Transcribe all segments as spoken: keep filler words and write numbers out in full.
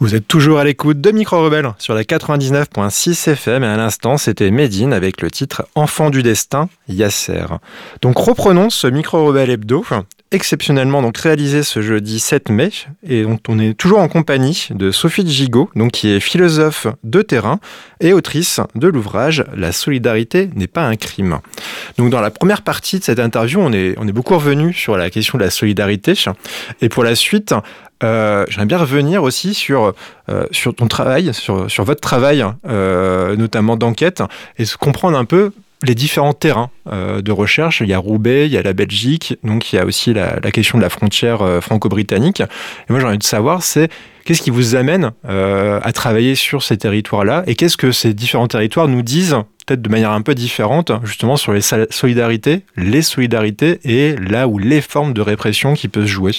Vous êtes toujours à l'écoute de Micro Rebelle sur la quatre-vingt-dix-neuf virgule six F M et à l'instant c'était Médine avec le titre Enfant du destin, Yasser. Donc reprenons ce Micro Rebelle hebdo, exceptionnellement donc réalisé ce jeudi sept mai et dont on est toujours en compagnie de Sophie Gigot, donc qui est philosophe de terrain et autrice de l'ouvrage La solidarité n'est pas un crime. Donc dans la première partie de cette interview, on est, on est beaucoup revenu sur la question de la solidarité et pour la suite, Euh, j'aimerais bien revenir aussi sur, euh, sur ton travail, sur, sur votre travail, euh, notamment d'enquête, et comprendre un peu les différents terrains euh, de recherche. Il y a Roubaix, il y a la Belgique, donc il y a aussi la, la question de la frontière euh, franco-britannique. Et moi, j'ai envie de savoir, c'est qu'est-ce qui vous amène euh, à travailler sur ces territoires-là, et qu'est-ce que ces différents territoires nous disent, peut-être de manière un peu différente, justement sur les solidarités, les solidarités, et là où les formes de répression qui peuvent se jouer.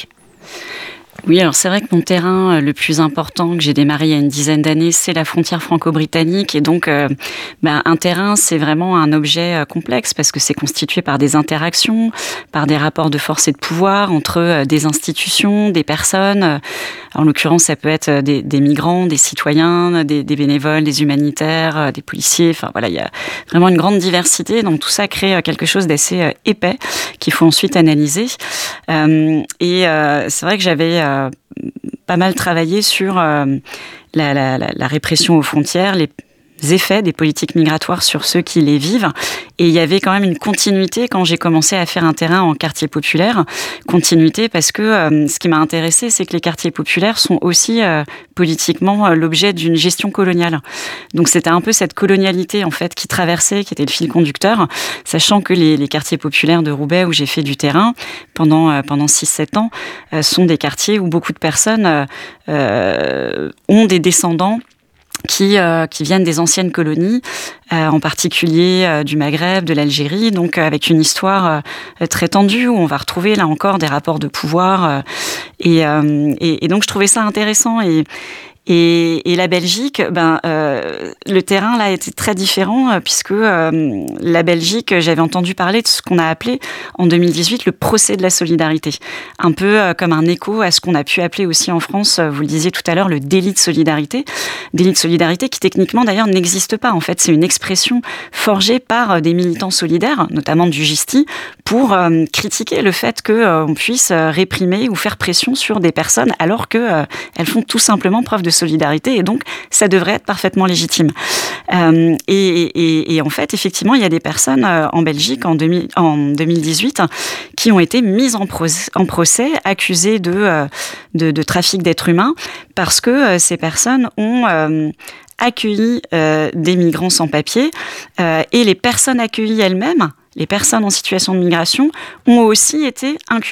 Oui, alors c'est vrai que mon terrain le plus important que j'ai démarré il y a une dizaine d'années, c'est la frontière franco-britannique. Et donc, euh, ben, un terrain, c'est vraiment un objet complexe parce que c'est constitué par des interactions, par des rapports de force et de pouvoir entre des institutions, des personnes. En l'occurrence, ça peut être des, des migrants, des citoyens, des, des bénévoles, des humanitaires, des policiers. Enfin voilà, il y a vraiment une grande diversité. Donc tout ça crée quelque chose d'assez épais qu'il faut ensuite analyser. Euh, et euh, c'est vrai que j'avais euh, pas mal travaillé sur euh, la, la, la répression aux frontières, les effets des politiques migratoires sur ceux qui les vivent. Et il y avait quand même une continuité quand j'ai commencé à faire un terrain en quartier populaire. Continuité parce que euh, ce qui m'a intéressée, c'est que les quartiers populaires sont aussi euh, politiquement euh, l'objet d'une gestion coloniale. Donc c'était un peu cette colonialité en fait qui traversait, qui était le fil conducteur, sachant que les, les quartiers populaires de Roubaix où j'ai fait du terrain pendant, euh, pendant six sept ans euh, sont des quartiers où beaucoup de personnes euh, euh, ont des descendants Qui, euh, qui viennent des anciennes colonies, euh, en particulier euh, du Maghreb, de l'Algérie, donc euh, avec une histoire euh, très tendue où on va retrouver là encore des rapports de pouvoir. Euh, et, euh, et, et donc je trouvais ça intéressant. Et, et, et la Belgique, ben, euh, le terrain là était très différent euh, puisque euh, la Belgique, j'avais entendu parler de ce qu'on a appelé en deux mille dix-huit le procès de la solidarité. Un peu euh, comme un écho à ce qu'on a pu appeler aussi en France, euh, vous le disiez tout à l'heure, le délit de solidarité. Délit de solidarité qui techniquement d'ailleurs n'existe pas. En fait, c'est une expression forgée par euh, des militants solidaires, notamment du Gisti, pour euh, critiquer le fait qu'on euh, puisse euh, réprimer ou faire pression sur des personnes alors qu'elles euh, font tout simplement preuve de solidarité et donc ça devrait être parfaitement légitime. Euh, et, et, et en fait, effectivement, il y a des personnes euh, en Belgique en, deux mille, en deux mille dix-huit qui ont été mises en procès, en procès accusées de, euh, de, de trafic d'êtres humains parce que euh, ces personnes ont euh, accueilli euh, des migrants sans papier euh, et les personnes accueillies elles-mêmes, les personnes en situation de migration, ont aussi été incubées